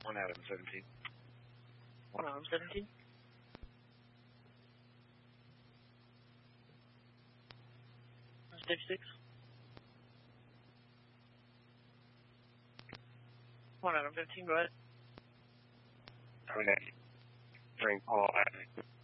1 Adam 17. 1 Adam 17. That's 56. 1 Adam 15, go ahead. Okay. Bring Paul Adam.